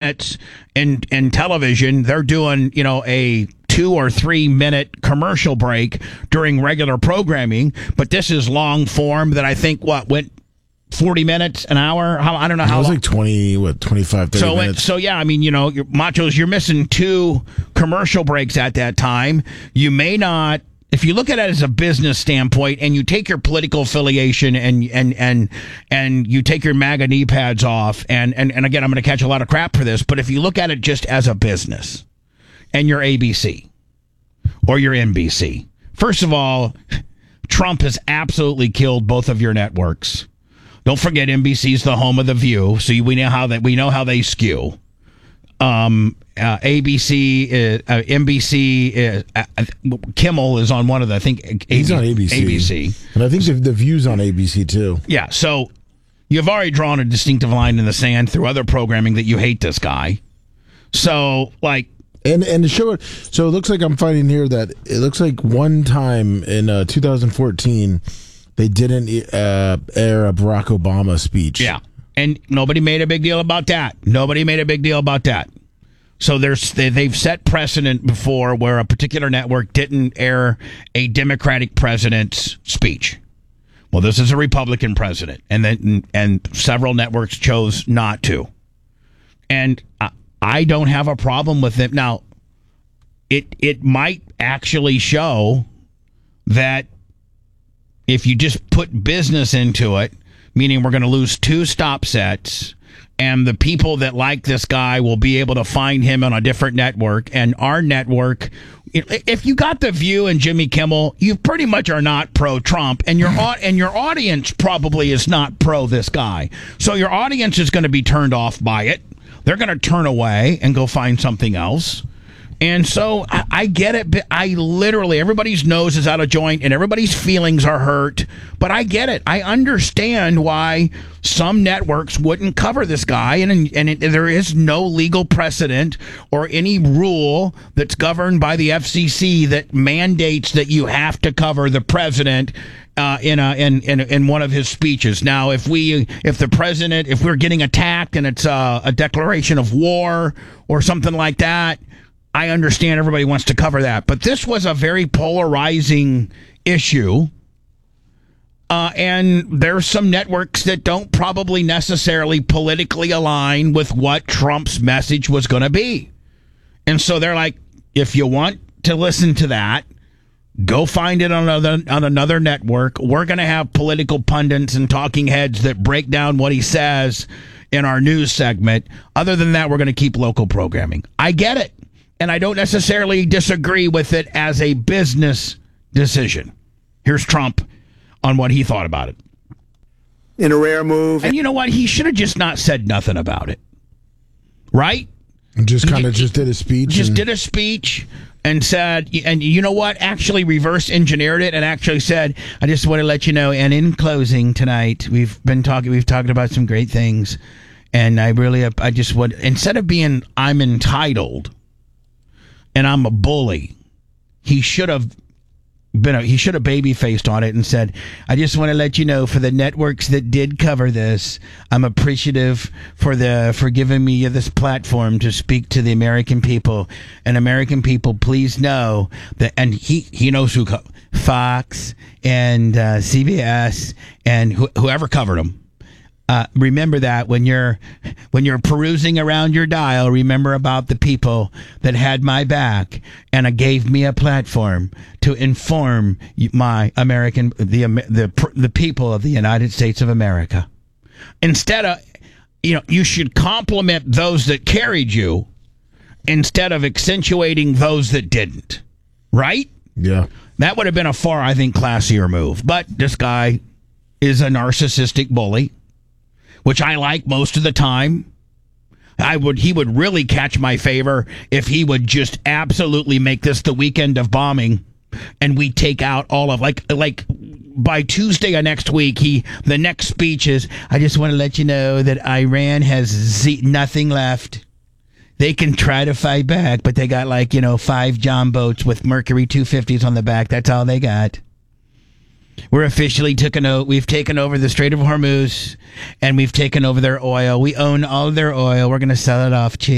minutes in television. They're doing, a 2 or 3 minute commercial break during regular programming, but this is long form that I think went 40 minutes, an hour. I don't know how. It was like 25, 30 minutes. So yeah, I mean, your Machos, you're missing 2 commercial breaks at that time. You may not. If you look at it as a business standpoint, and you take your political affiliation and you take your MAGA knee pads off, and again, I'm going to catch a lot of crap for this, but if you look at it just as a business, and you're ABC or you're NBC, first of all, Trump has absolutely killed both of your networks. Don't forget, NBC's the home of The View, so we know how they skew. ABC, NBC, Kimmel is on one of the, I think, he's on ABC. And I think the View's on ABC too. Yeah, so you've already drawn a distinctive line in the sand through other programming that you hate this guy. So, And to show it, so it looks like I'm finding here that it looks like one time in 2014 they didn't air a Barack Obama speech. Yeah, and nobody made a big deal about that. So they've set precedent before where a particular network didn't air a Democratic president's speech. Well, this is a Republican president, and several networks chose not to. And I don't have a problem with it. Now, it might actually show that if you just put business into it, meaning we're going to lose 2 stop sets, and the people that like this guy will be able to find him on a different network, and our network, if you got The View and Jimmy Kimmel, you pretty much are not pro-Trump, and your audience probably is not pro this guy. So your audience is going to be turned off by it. They're going to turn away and go find something else. And so I get it, but everybody's nose is out of joint and everybody's feelings are hurt, but I get it. I understand why some networks wouldn't cover this guy, and there is no legal precedent or any rule that's governed by the FCC that mandates that you have to cover the president in one of his speeches. Now, if we're getting attacked and it's a declaration of war or something like that, I understand everybody wants to cover that. But this was a very polarizing issue. And there's some networks that don't probably necessarily politically align with what Trump's message was going to be. And so they're like, if you want to listen to that, go find it on another network. We're going to have political pundits and talking heads that break down what he says in our news segment. Other than that, we're going to keep local programming. I get it. And I don't necessarily disagree with it as a business decision. Here's Trump on what he thought about it. In a rare move. And you know what? He should have just not said nothing about it. Right? And just did a speech. Did a speech and said, and you know what? Actually reverse engineered it and actually said, I just want to let you know, and in closing tonight, we've talked about some great things. And I just would, instead of being, I'm entitled and I'm a bully, he should have baby-faced on it and said, I just want to let you know, for the networks that did cover this, I'm appreciative for giving me this platform to speak to the American people. And American people, please know that, and he knows who, Fox and CBS and whoever covered them. Remember that when you're perusing around your dial, remember about the people that had my back and gave me a platform to inform the people of the United States of America. Instead of, you should compliment those that carried you instead of accentuating those that didn't. Right? Yeah. That would have been a far, I think, classier move. But this guy is a narcissistic bully, which I like most of the time. He would really catch my favor if he would just absolutely make this the weekend of bombing, and we take out all of like by Tuesday of next week. The next speech is, I just want to let you know that Iran has nothing left. They can try to fight back, but they got 5 John boats with Mercury 250s on the back. That's all they got. We're officially we've taken over the Strait of Hormuz, and we've taken over their oil. We own all of their oil. We're going to sell it off cheap.